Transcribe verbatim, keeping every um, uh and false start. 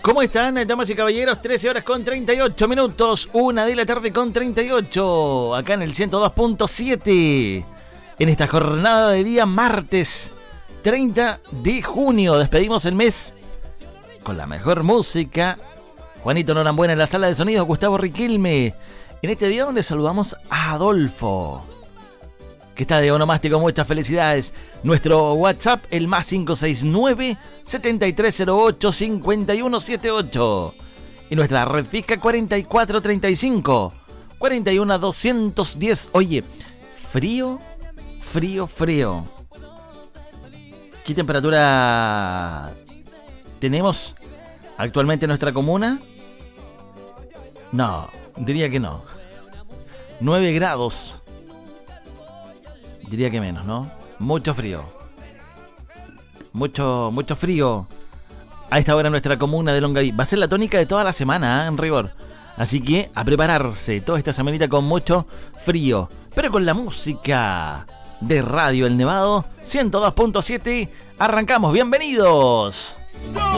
¿Cómo están, damas y caballeros? trece horas con treinta y ocho minutos, una de la tarde con treinta y ocho, acá en el ciento dos punto siete, en esta jornada de día martes treinta de junio. Despedimos el mes con la mejor música. Juanito Norambuena en la sala de sonido, Gustavo Riquelme, en este día donde saludamos a Adolfo, que está de onomástico. Muchas felicidades. Nuestro WhatsApp, el más cinco seis nueve, siete tres cero ocho, cinco uno siete ocho. Y nuestra red fija cuarenta y cuatro treinta y cinco, cuarenta y uno doscientos diez. Oye, frío, frío, frío. ¿Qué temperatura tenemos actualmente en nuestra comuna? No, diría que no. nueve grados. Diría que menos, ¿no? Mucho frío. Mucho, mucho frío. A esta hora en nuestra comuna de Longaví. Va a ser la tónica de toda la semana, ¿eh? En rigor. Así que a prepararse toda esta semanita con mucho frío. Pero con la música de Radio El Nevado ciento dos punto siete. Arrancamos. ¡Bienvenidos!